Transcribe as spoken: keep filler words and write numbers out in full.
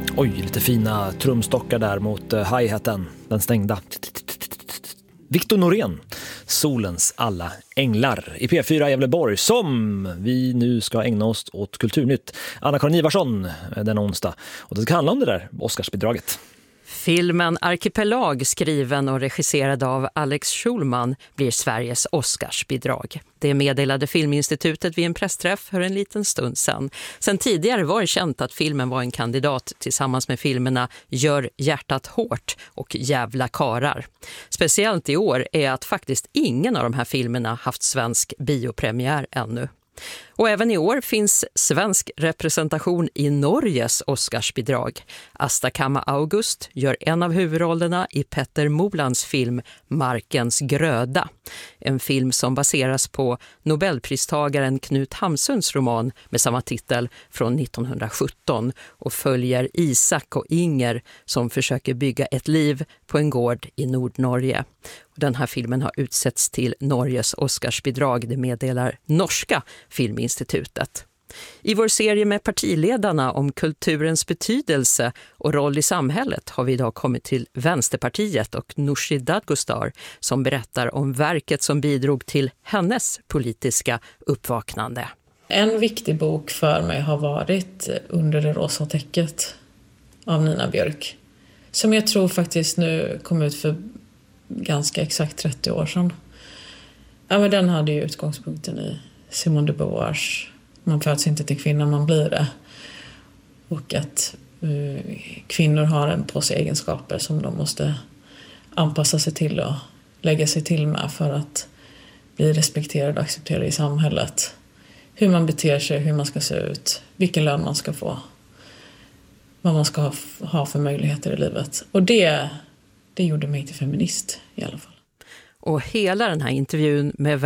Oj, lite fina trumstockar där mot uh, hi-haten, den stängda. Victor Norén, Solens alla änglar i P fyra Gävleborg, som vi nu ska ägna oss åt Kulturnytt. Anna-Karin Ivarsson den onsdag, och det ska handla om det där Oscarsbidraget. Filmen Arkipelag, skriven och regisserad av Alex Schulman, blir Sveriges Oscarsbidrag. Det meddelade Filminstitutet vid en pressträff för en liten stund sedan. Sen tidigare var det känt att filmen var en kandidat tillsammans med filmerna Gör hjärtat hårt och Jävla karar. Speciellt i år är att faktiskt ingen av de här filmerna haft svensk biopremiär ännu. Och även i år finns svensk representation i Norges Oscarsbidrag. Asta Kamma August gör en av huvudrollerna i Petter Molans film Markens gröda. En film som baseras på Nobelpristagaren Knut Hamsuns roman med samma titel från nittonhundrasjutton och följer Isak och Inger som försöker bygga ett liv på en gård i Nordnorge. Den här filmen har utsetts till Norges Oscarsbidrag, det meddelar norska Filminstitutet. I vår serie med partiledarna om kulturens betydelse och roll i samhället har vi idag kommit till Vänsterpartiet och Nooshi Dadgostar som berättar om verket som bidrog till hennes politiska uppvaknande. En viktig bok för mig har varit Under det rosa täcket av Nina Björk, som jag tror faktiskt nu kom ut för ganska exakt trettio år sedan. Ja, men den hade ju utgångspunkten i Simone de Beauvoirs Man föds inte till kvinna, man blir det. Och att uh, kvinnor har en på sig egenskaper som de måste anpassa sig till och lägga sig till med för att bli respekterade och accepterade i samhället. Hur man beter sig, hur man ska se ut, vilken lön man ska få, vad man ska ha, ha för möjligheter i livet. Och det, det gjorde mig till feminist i alla fall. Och hela den här intervjun med